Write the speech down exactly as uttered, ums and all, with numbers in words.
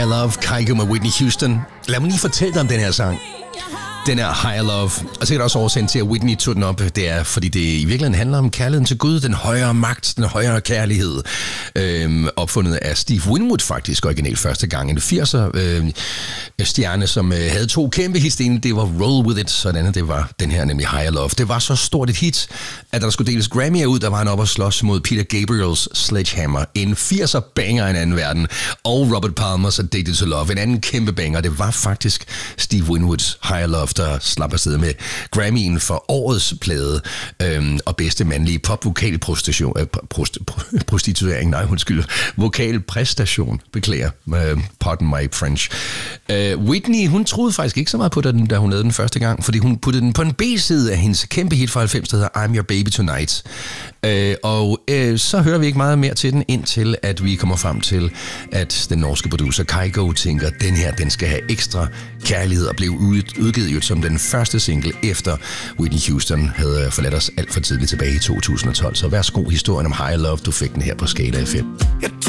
Love, Kygo med Whitney Houston. Lad mig lige fortælle dig om den her sang. Den er Higher Love, og sikkert også årsagen til, at Whitney tog den op. Det er, fordi det i virkeligheden handler om kærligheden til Gud, den højere magt, den højere kærlighed. Øhm, opfundet af Steve Winwood faktisk, originalt første gang. En firser øh, stjerne, som øh, havde to kæmpe hits. Det ene, det var Roll With It, så den anden, det var den her, nemlig Higher Love. Det var så stort et hit, at der skulle deles Grammy'er ud, der var han op og slås mod Peter Gabriels Sledgehammer. En firser banger i en anden verden. Og Robert Palmer's Addicted to Love, en anden kæmpe banger. Det var faktisk Steve Winwoods Higher Love, der slap afsted med Grammy'en for årets plade øhm, og bedste mandlige popvokalprostitution, øh, prost, prostituering, nej undskyld, vokalpræstation, beklager, øh, pardon my French. Øh, Whitney, hun troede faktisk ikke så meget på den, da hun lavede den første gang, fordi hun puttede den på en B-side af hendes kæmpe hit fra halvfems, der hedder I'm Your Baby Tonight. Øh, og øh, så hører vi ikke meget mere til den, indtil at vi kommer frem til, at den norske producer Kygo tænker, at den her, den skal have ekstra kærlighed og blev udgivet jo som den første single efter Whitney Houston havde forladt os alt for tidligt tilbage i to tusind og tolv. Så værsgo, historien om Higher Love, du fik den her på Skala F M.